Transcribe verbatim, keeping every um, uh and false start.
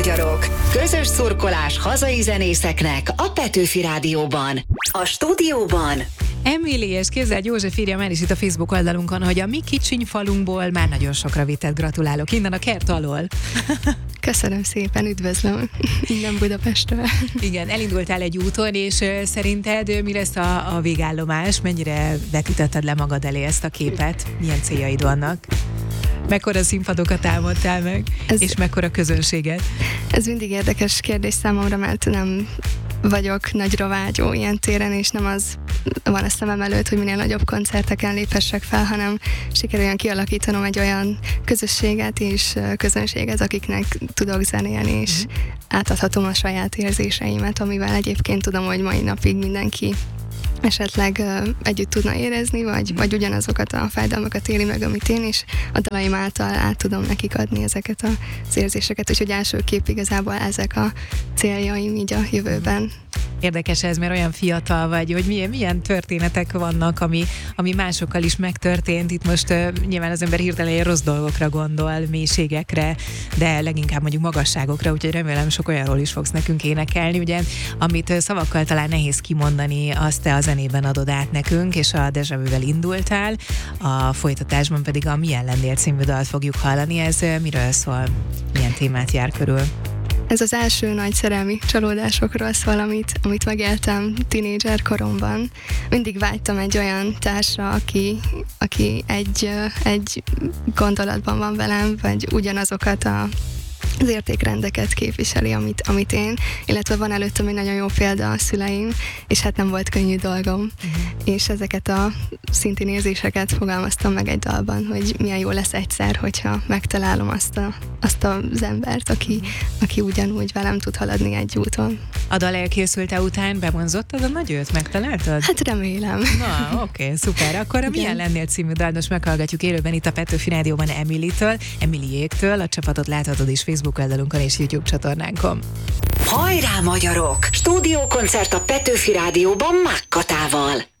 magyarok! Közös szurkolás hazai zenészeknek a Petőfi Rádióban. A stúdióban Emily, és képzeld, József írja már is itt a Facebook oldalunkon, hogy a mi kicsiny falunkból már nagyon sokra vitett, gratulálok innen a kert alól. Köszönöm szépen, üdvözlöm innen Budapestről. Igen, elindultál egy úton, és szerinted mi lesz a, a végállomás? Mennyire vetítetted le magad elé ezt a képet? Milyen céljaid vannak? Mekkora színpadokat támadtál meg, ez, és mekkora közönséget? Ez mindig érdekes kérdés számomra, mert nem vagyok nagyra vágyó ilyen téren, és nem az van a szemem előtt, hogy minél nagyobb koncerteken léphessek fel, hanem sikerüljön kialakítanom egy olyan közösséget és közönséget, akiknek tudok zenélni, és mm. átadhatom a saját érzéseimet, amivel egyébként tudom, hogy mai napig mindenki esetleg uh, együtt tudna érezni, vagy, vagy ugyanazokat a fájdalmakat éli meg, amit én, és a dalaim által át tudom nekik adni ezeket az érzéseket, úgyhogy elsőképp igazából ezek a céljaim így a jövőben. Érdekes ez, mert olyan fiatal vagy, hogy milyen, milyen történetek vannak, ami, ami másokkal is megtörtént. Itt most uh, nyilván az ember hirtelen rossz dolgokra gondol, mélységekre, de leginkább mondjuk magasságokra, úgyhogy remélem sok olyanról is fogsz nekünk énekelni, ugye, amit uh, szavakkal talán nehéz kimondani, azt te a zenében adod át nekünk, és a Déjà Vuvel indultál, a folytatásban pedig a Milyen lennél című dalt fogjuk hallani. Ez uh, miről szól? Milyen témát jár körül? Ez az első nagy szerelmi csalódásokról szól, amit, amit megéltem tínédzser koromban. Mindig vágytam egy olyan társra, aki, aki egy, egy gondolatban van velem, vagy ugyanazokat a az értékrendeket képviseli, amit, amit én, illetve van előttem egy nagyon jó példa a szüleim, és hát nem volt könnyű dolgom, uh-huh. és ezeket a szintén érzéseket fogalmaztam meg egy dalban, hogy milyen jó lesz egyszer, hogyha megtalálom azt, a, azt az embert, aki, uh-huh. aki ugyanúgy velem tud haladni egy úton. A dal elkészülte után bevonzottad a nagyőt? Megtaláltad? Hát remélem. Na, oké, okay, szuper. Akkor a Milyen lennél című dalt most meghallgatjuk élőben itt a Petőfi Rádióban Emily-től, Emilyéktől. A csapatot láthatod is Facebook oldalunkon és YouTube csatornánkon. Hajrá magyarok! Stúdiókoncert a Petőfi Rádióban Mákkatával.